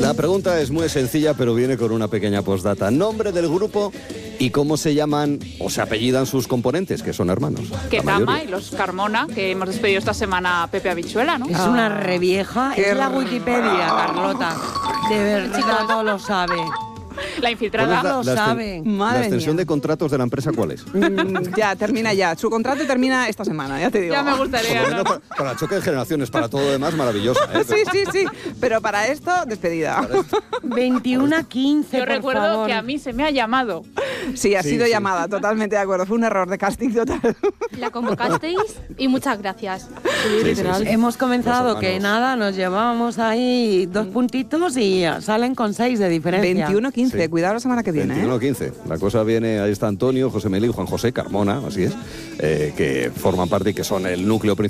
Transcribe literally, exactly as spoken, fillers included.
La pregunta es muy sencilla, pero viene con una pequeña postdata. Nombre del grupo y cómo se llaman o se apellidan sus componentes, que son hermanos. Ketama y los Carmona, que hemos despedido esta semana a Pepe Habichuela, ¿no? Es ah, una revieja, es la Wikipedia, Carlota. De verdad, todo lo sabe. La infiltrada la, lo la sabe. Esten, ¿La extensión mía. de contratos de la empresa cuál es? Mm, ya, termina ya. Su contrato termina esta semana, ya te digo. Ya me gustaría. ¿no? para, para el choque de generaciones, para todo lo demás, maravillosa. ¿eh? Sí, sí, sí. Pero para esto, despedida. Para esto. veintiuno a quince, Yo por recuerdo favor. que a mí se me ha llamado. Sí, ha sí, sido sí. llamada, totalmente de acuerdo. Fue un error de casting total. La convocasteis y muchas gracias. Sí, literal. Sí, sí. Hemos comenzado que nada, nos llevábamos ahí dos puntitos y salen con seis de diferencia. veintiuno a quince, sí. Cuidado la semana que viene. veintiuno a quince. ¿eh? La cosa viene, ahí está Antonio, José Meli, Juan José, Carmona, así es, eh, que forman parte y que son el núcleo principal.